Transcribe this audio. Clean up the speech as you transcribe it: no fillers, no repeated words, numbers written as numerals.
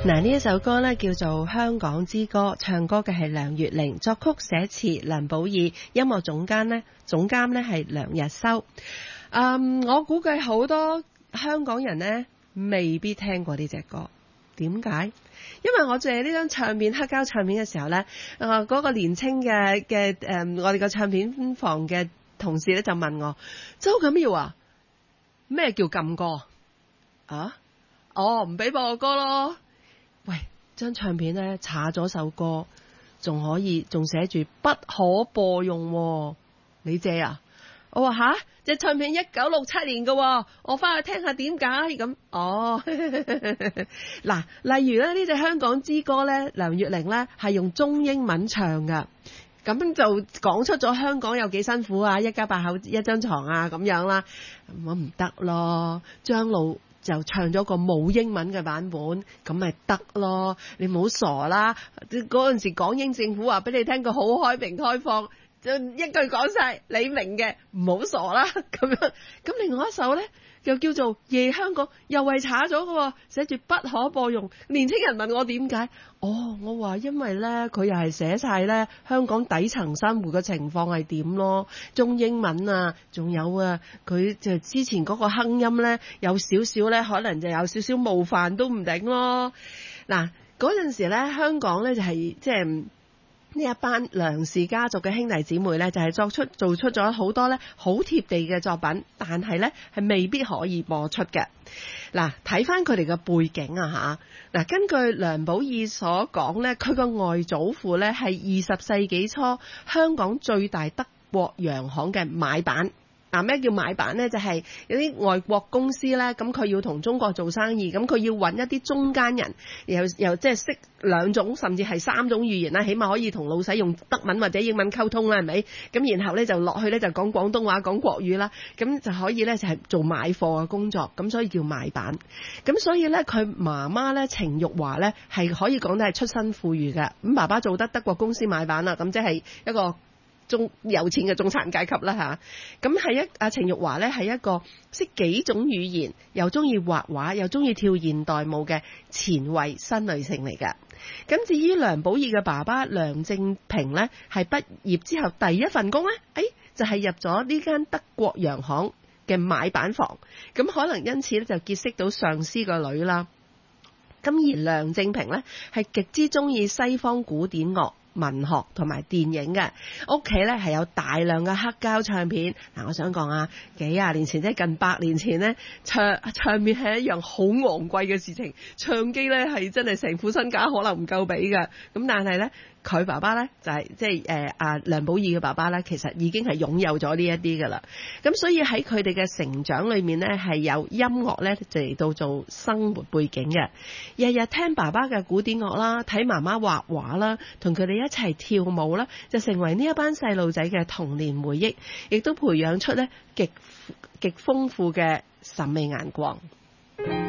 嗱，呢一首歌呢叫做《香港之歌》，唱歌嘅係梁月玲，作曲寫詞梁寶儀，音樂總監呢係梁日修。我估計好多香港人呢未必聽過呢隻歌，點解？因為我借呢張唱片黑膠唱片嘅時候呢，嗰個年青嘅我哋個唱片房嘅同事呢就問我：周錦耀啊，咩叫禁歌啊？唔俾播歌咯。喂，張唱片咧查咗首歌，仲寫住不可播用喎，你借啊？我話吓，隻唱片1967年嘅，我翻去聽下點解咁。嗱，例如咧呢隻香港之歌咧，梁月玲咧係用中英文唱噶，咁就講出咗香港有幾辛苦啊，一家8口一張床啊咁樣啦，我唔得咯，張露就唱咗個冇英文嘅版本，咁咪得咯？你唔好傻啦！嗰陣時港英政府話俾你聽，佢好開明開放，就一句講晒，你明嘅，唔好傻啦咁樣。咁另外一首呢，又叫做《夜香港》，又係查咗嘅，寫住不可播用。年青人問我點解？我話因為呢，佢又係寫晒呢香港底層生活嘅情況係點咯，中英文啊，仲有啊，佢就之前嗰個哼音呢，有少少呢，可能就有少少冒犯都唔定咯。嗱，嗰陣時呢，香港呢就係即係呢一班梁氏家族嘅兄弟姊妹呢，就係做出咗好多呢好貼地嘅作品，但係呢係未必可以播出嘅。嗱，睇翻佢哋嘅背景啊吓，嗱，根據梁寶儀所講呢，佢個外祖父呢係20世紀初香港最大德國洋行嘅買辦。咩叫買辦呢？就係有啲外國公司呢，咁佢要同中國做生意，咁佢要揾一啲中間人，又即係識2種甚至係3種語言啦，起碼可以同老細用德文或者英文溝通啦，係咪？咁然後呢，就落去呢，就講廣東話講國語啦，咁就可以呢，就係做買貨嘅工作，咁所以叫買辦。咁所以呢，佢媽媽呢，程玉華呢，係可以講得係出身富裕嘅，咁爸爸做得德國公司買辦啦，咁即係一個有錢嘅中產階級啦吓，咁係程玉華咧係一個識幾種語言，又中意畫畫，又中意跳現代舞嘅前衛新女性嚟嘅。咁至於梁寶儀嘅爸爸梁正平咧，係畢業之後第一份工咧，就係入咗呢間德國洋行嘅買辦房，咁可能因此咧就結識到上司個女啦。咁而梁正平咧係極之中意西方古典樂、文學同埋電影嘅，屋企咧係有大量嘅黑膠唱片。我想講啊，幾廿年前即係近100年前呢，唱片係一樣好昂貴嘅事情，唱機咧係真係成副身家可能唔夠俾嘅。咁但係咧，佢爸爸咧就係即係梁寶儀嘅爸爸咧，其實已經係擁有咗呢一啲噶啦。咁所以喺佢哋嘅成長裏面咧，係有音樂咧嚟到做生活背景嘅。日日聽爸爸嘅古典樂啦，睇媽媽畫畫啦，同佢哋一齊跳舞啦，就成為呢一班細路仔嘅童年回憶，亦都培養出咧極豐富嘅審美眼光。